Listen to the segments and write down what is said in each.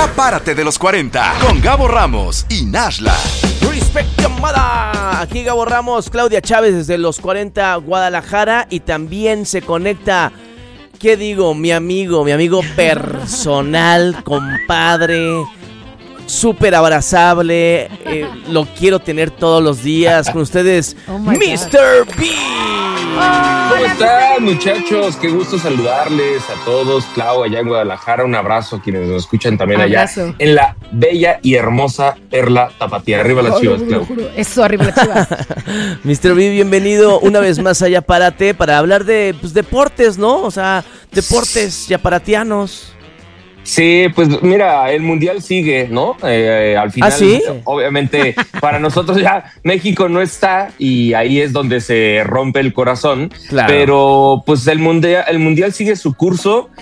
Ya párate de los 40 con Gabo Ramos y Nashla. Respect llamada. Aquí Gabo Ramos, Claudia Chávez desde los 40 Guadalajara, y también se conecta, ¿qué digo? Mi amigo personal, compadre, súper abrazable, lo quiero tener todos los días con ustedes, Mr. B. ¿Cómo están, muchachos? Qué gusto saludarles a todos. Clau, allá en Guadalajara, un abrazo a quienes nos escuchan también allá en la bella y hermosa Perla Tapatía. Arriba las Chivas, Clau. Eso, arriba las Chivas. Mr. B, bienvenido una vez más allá Párate para hablar de deportes, ¿no? O sea, deportes yaparatianos. Sí, pues mira, el Mundial sigue, ¿no? Al final, ¿sí? Obviamente, para nosotros ya México no está y ahí es donde se rompe el corazón. Claro. Pero pues el mundial sigue su curso.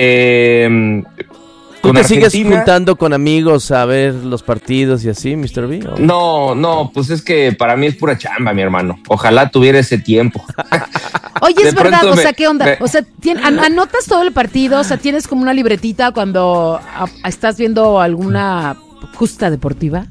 ¿Tú te sigues Argentina juntando con amigos a ver los partidos y así, Mr. B? ¿O? No, pues es que para mí es pura chamba, mi hermano. Ojalá tuviera ese tiempo. Oye, es verdad, o sea, ¿qué onda? O sea, ¿anotas todo el partido? O sea, ¿tienes como una libretita cuando estás viendo alguna justa deportiva?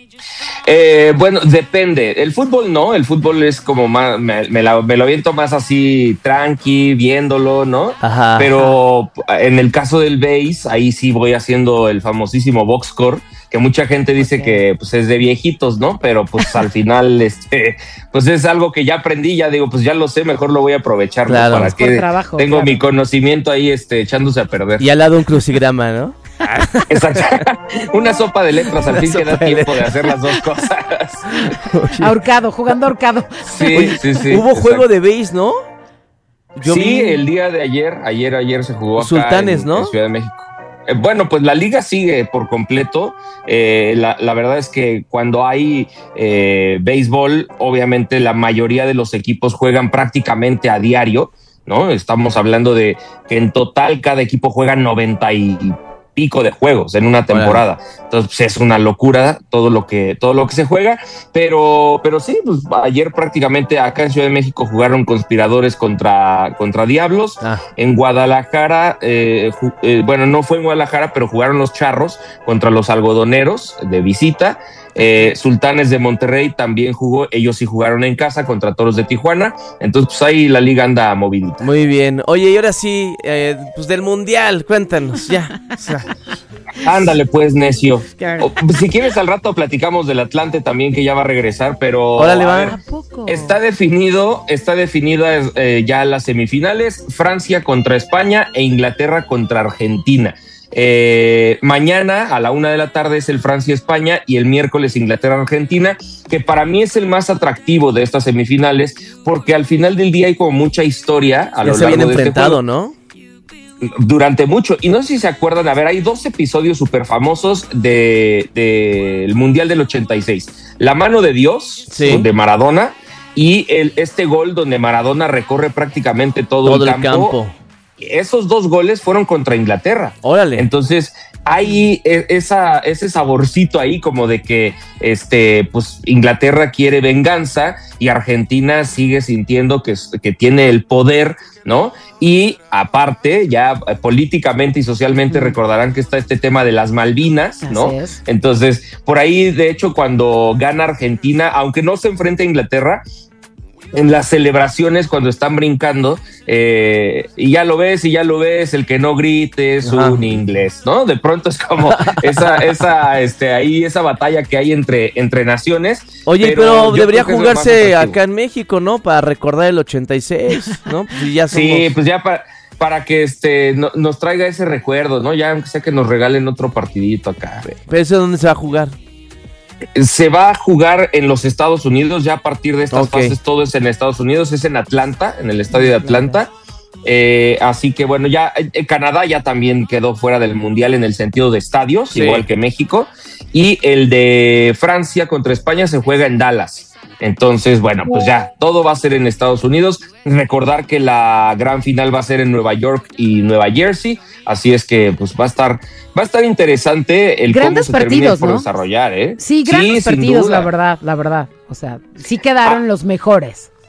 Bueno, depende. El fútbol no, el fútbol es como más, me lo aviento más así tranqui, viéndolo, ¿no? Ajá. Pero en el caso del base, ahí sí voy haciendo el famosísimo box score, que mucha gente dice que pues es de viejitos, ¿no? Pero pues al final pues es algo que ya aprendí, ya digo, pues ya lo sé, mejor lo voy a aprovechar, claro, ¿no? Para que trabajo, tengo claro. mi conocimiento ahí echándose a perder. Y al lado un crucigrama, ¿no? Exacto. Una sopa de letras, al fin que da tiempo de hacer las dos cosas. Ahorcado, jugando ahorcado. Sí. Hubo juego de base, ¿no? El día de ayer se jugó acá Sultanes, ¿no? en Ciudad de México. Bueno, pues la liga sigue por completo. La verdad es que cuando hay béisbol, obviamente la mayoría de los equipos juegan prácticamente a diario, ¿no? Estamos hablando de que en total cada equipo juega 90 y pico de juegos en una temporada. Entonces pues, es una locura todo lo que se juega, pero sí, pues ayer prácticamente acá en Ciudad de México jugaron Conspiradores contra Diablos. En Guadalajara, bueno, no fue en Guadalajara, pero jugaron los Charros contra los Algodoneros de visita. Sultanes de Monterrey también jugó, ellos sí jugaron en casa contra Toros de Tijuana. Entonces pues ahí la liga anda movidita. Muy bien. Oye, y ahora sí, pues del Mundial, cuéntanos, ya. O sea. Ándale pues, necio. Si quieres al rato platicamos del Atlante también, que ya va a regresar, pero órale, va. ¿A poco? Está definida ya las semifinales: Francia contra España e Inglaterra contra Argentina. Mañana a la 1:00 p.m. es el Francia-España y el miércoles Inglaterra-Argentina, que para mí es el más atractivo de estas semifinales, porque al final del día hay como mucha historia a lo largo de se viene enfrentado, este ¿no? Durante mucho, y no sé si se acuerdan, a ver, hay 2 episodios súper famosos del Mundial del 86. La mano de Dios, sí, de Maradona, y este gol donde Maradona recorre prácticamente todo el campo. Esos 2 goles fueron contra Inglaterra. Órale. Entonces hay ese saborcito ahí como de que pues Inglaterra quiere venganza y Argentina sigue sintiendo que tiene el poder, ¿no? Y aparte, ya políticamente y socialmente recordarán que está este tema de las Malvinas, ¿no? Así es. Entonces, por ahí, de hecho, cuando gana Argentina, aunque no se enfrenta a Inglaterra, en las celebraciones cuando están brincando, y ya lo ves, el que no grite es un inglés, ¿no? De pronto es como esa batalla que hay entre naciones. Oye, pero debería jugarse acá en México, ¿no? Para recordar el 86, ¿no? Pues ya somos... Sí, pues ya para que nos traiga ese recuerdo, ¿no? Ya aunque sea que nos regalen otro partidito acá. ¿Pero eso dónde se va a jugar? Se va a jugar en los Estados Unidos, ya a partir de estas fases todo es en Estados Unidos, es en Atlanta, en el estadio de Atlanta. Así que bueno, ya Canadá ya también quedó fuera del Mundial en el sentido de estadios, sí, igual que México. Y el de Francia contra España se juega en Dallas. Entonces, bueno, pues ya todo va a ser en Estados Unidos. Recordar que la gran final va a ser en Nueva York y Nueva Jersey. Así es que pues va a estar interesante el grandes cómo se partidos, por ¿no? desarrollar, ¿eh? Sí, grandes partidos, la verdad. O sea, sí quedaron los mejores.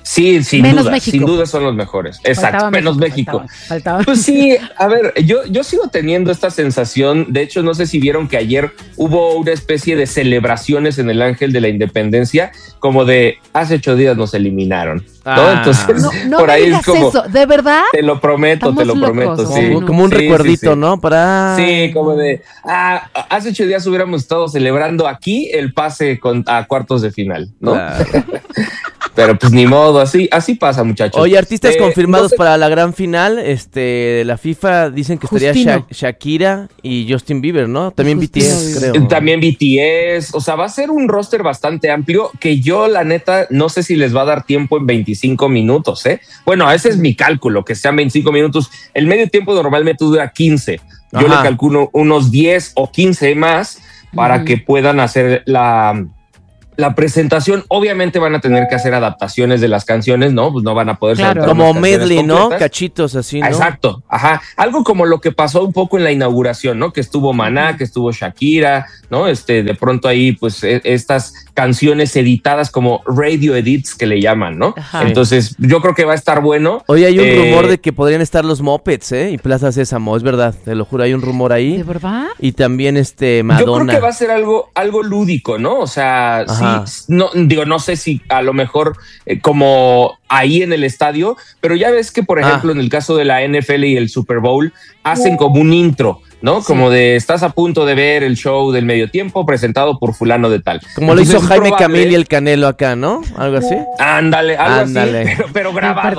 Sí, sin menos duda, México. sin duda son los mejores. Exacto, Faltaba menos México. Faltaba. Pues sí, a ver, yo sigo teniendo esta sensación. De hecho, no sé si vieron que ayer hubo una especie de celebraciones en el Ángel de la Independencia, como de hace 8 días nos eliminaron, ¿no? Entonces, no por me ahí digas es como, eso, de verdad. te lo prometo, Locos, sí. Como un recuerdito, sí. ¿no? Para... Sí, como de, hace 8 días hubiéramos estado celebrando aquí el pase a cuartos de final, ¿no? Claro. Pero pues ni modo, así pasa, muchachos. Oye, artistas confirmados no sé. para la gran final, la FIFA dicen que estaría Shakira y Justin Bieber, ¿no? También Justino BTS, Bieber. creo. También BTS, o sea, va a ser un roster bastante amplio que yo, la neta, no sé si les va a dar tiempo en 25 minutos, ¿eh? Bueno, ese es mi cálculo, que sean 25 minutos. El medio tiempo normalmente dura 15. Yo le calculo unos 10 o 15 más para que puedan hacer la presentación. Obviamente van a tener que hacer adaptaciones de las canciones, ¿no? Pues no van a poder cantar como medley, ¿no? Cachitos así, ¿no? Exacto, ajá. Algo como lo que pasó un poco en la inauguración, ¿no? Que estuvo Maná, que estuvo Shakira, ¿no? De pronto ahí, pues, estas canciones editadas como radio edits que le llaman, ¿no? Ajá. Entonces, yo creo que va a estar bueno. Oye, hay un rumor de que podrían estar los Muppets, y Plaza Sésamo, es verdad, te lo juro, hay un rumor ahí. ¿De verdad? Y también Madonna. Yo creo que va a ser algo lúdico, ¿no? O sea, ajá. Sí, no sé si a lo mejor como ahí en el estadio, pero ya ves que, por ejemplo, en el caso de la NFL y el Super Bowl, hacen como un intro, ¿no? Sí. Como de estás a punto de ver el show del medio tiempo presentado por fulano de tal. Como entonces, lo hizo Jaime Camil y el Canelo acá, ¿no? Algo así. Ándale, algo así, pero grabado.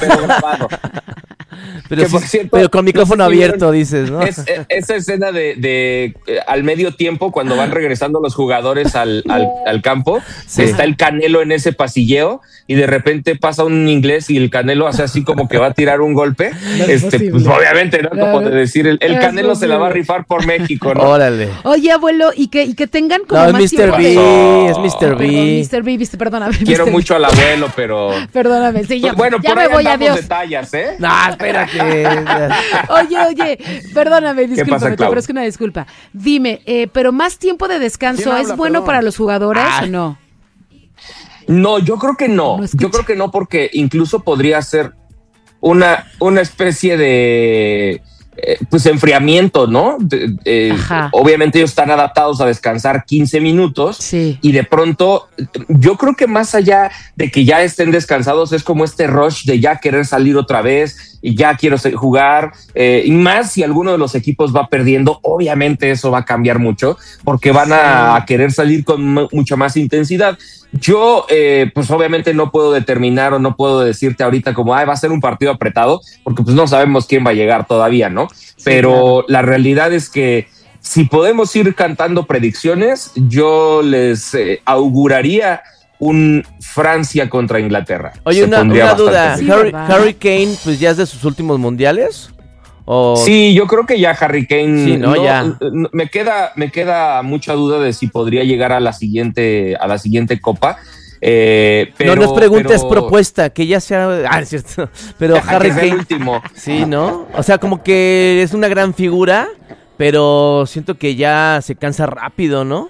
Pero con micrófono abierto, dices, ¿no? Esa escena de al medio tiempo, cuando van regresando los jugadores al campo, sí. Está el Canelo en ese pasilleo y de repente pasa un inglés y el Canelo hace así como que va a tirar un golpe. No pues obviamente, ¿no? Claro. Como de decir, el Canelo se la va a rifar por México, ¿no? Órale. Oye, abuelo, y que tengan como no, más es Mr. B, es Mr. B. Mr. B, perdóname. Quiero mucho al abuelo, pero... Perdóname, sí, bueno, ya me voy, adiós. Detalles, ¿eh? No, espera que... Oye, perdóname, discúlpame, pero es que una disculpa. Dime, pero más tiempo de descanso, ¿es bueno para los jugadores o no? No, yo creo que no. Yo creo que no, porque incluso podría ser una especie de... pues enfriamiento, ¿no? Obviamente ellos están adaptados a descansar 15 minutos sí. Y de pronto yo creo que más allá de que ya estén descansados es como este rush de ya querer salir otra vez y ya quiero jugar y más si alguno de los equipos va perdiendo, obviamente eso va a cambiar mucho porque van a querer salir con mucha más intensidad. Yo, pues obviamente no puedo determinar o no puedo decirte ahorita como, va a ser un partido apretado, porque pues no sabemos quién va a llegar todavía, ¿no? Sí, pero claro. La realidad es que si podemos ir cantando predicciones, yo les auguraría un Francia contra Inglaterra. Oye, una duda, sí, Harry Kane, pues ya es de sus últimos mundiales. Sí, yo creo que ya Harry Kane sí, ya. Me queda mucha duda de si podría llegar a la siguiente copa. No nos preguntes propuesta, que ya sea... es cierto. Pero Harry Kane... el último. Sí, ¿no? O sea, como que es una gran figura, pero siento que ya se cansa rápido, ¿no?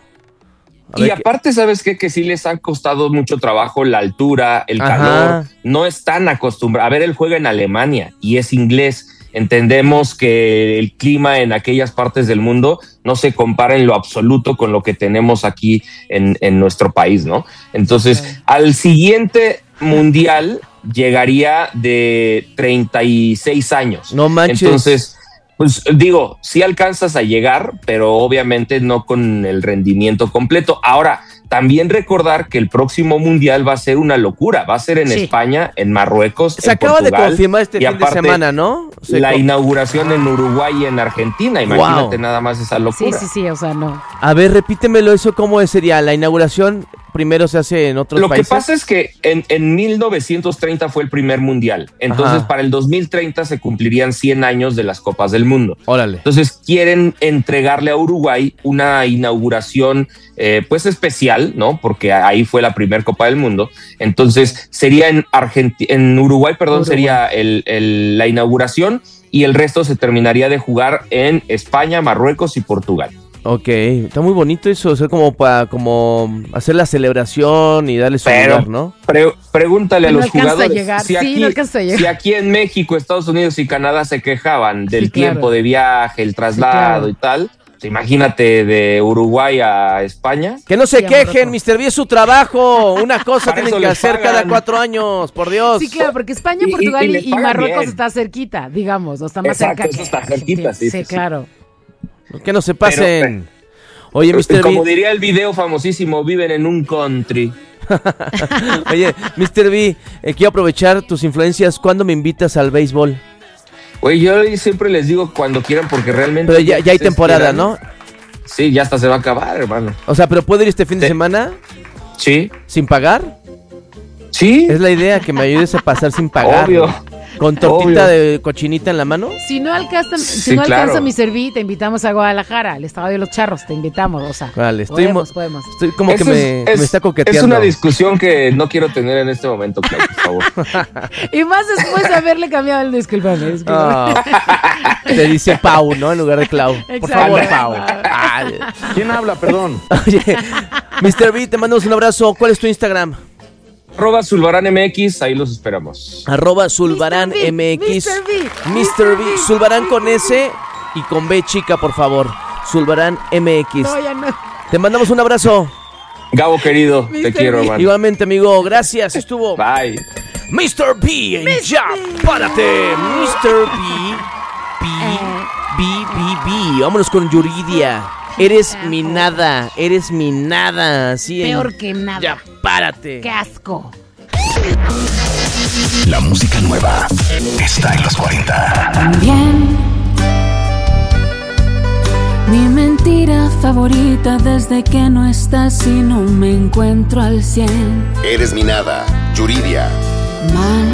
Y aparte, ¿sabes qué? Que sí les han costado mucho trabajo la altura, el calor. No están acostumbrados. A ver, él juega en Alemania y es inglés. Entendemos que el clima en aquellas partes del mundo no se compara en lo absoluto con lo que tenemos aquí en nuestro país, ¿no? Entonces, al siguiente mundial llegaría de 36 años. No manches. Entonces, pues digo, sí alcanzas a llegar, pero obviamente no con el rendimiento completo. Ahora, también recordar que el próximo mundial va a ser una locura. Va a ser en España, en Marruecos, se acaba de confirmar este fin de semana, ¿no? La inauguración en Uruguay y en Argentina. Imagínate nada más esa locura. Sí, o sea, no. A ver, repítemelo eso, ¿cómo sería? La inauguración primero se hace en otros países. Lo que pasa es que en 1930 fue el primer mundial. Entonces, para el 2030 se cumplirían 100 años de las Copas del Mundo. Órale. Entonces, quieren entregarle a Uruguay una inauguración pues especial, ¿no? Porque ahí fue la primera Copa del Mundo. Entonces, sería en Uruguay, sería la inauguración y el resto se terminaría de jugar en España, Marruecos y Portugal. Ok, está muy bonito eso, o sea, como para hacer la celebración y darle su lugar, ¿no? Pregúntale a los jugadores si aquí en México, Estados Unidos y Canadá se quejaban del tiempo de viaje, el traslado y tal. Imagínate de Uruguay a España. Que no se quejen, Mr. B, es su trabajo. Una cosa tienen que hacer cada 4 años, por Dios. Sí, claro, porque España, Portugal y Marruecos está cerquita, digamos, o está más cerca. Eso está cerquita, sí, claro. Que no se pasen. Oye, Mr. B. Como diría el video famosísimo, viven en un country. Oye, Mr. B, quiero aprovechar tus influencias. ¿Cuándo me invitas al béisbol? Oye, yo siempre les digo cuando quieran porque realmente... Pero ya hay temporada, ¿no? Sí, ya hasta se va a acabar, hermano. O sea, ¿pero puedo ir este fin de semana? Sí. ¿Sin pagar? Sí. Es la idea, que me ayudes a pasar sin pagar. Obvio. ¿Con tortita de cochinita en la mano? Si no alcanza Mr. B, te invitamos a Guadalajara, al Estadio de los Charros, te invitamos, o sea. Vale, podemos. Estoy como que me está coqueteando. Es una discusión que no quiero tener en este momento, Clau, por favor. Y más después de haberle cambiado el discúlpame. Te dice Pau, ¿no? En lugar de Clau. Exacto. Por favor, Pau. ¿Quién habla? Perdón. Oye, Mr. B, te mandamos un abrazo. ¿Cuál es tu Instagram? @ZulbaranMX, ahí los esperamos. @ZulbaranMX. Mr. B, Zulbarán con S y con B chica, por favor. ZulbaranMX. No, ya no. Te mandamos un abrazo. Gabo querido, te quiero, hermano. Igualmente, amigo, gracias. Estuvo Bye. Mr. B en Ya, párate. Mr. B. Vámonos con Yuridia. Eres mi nada, así. Peor que nada. Ya, párate. Qué asco. La música nueva está en los 40. También mi mentira favorita desde que no estás y no me encuentro al 100. Eres mi nada, Yuridia. Mal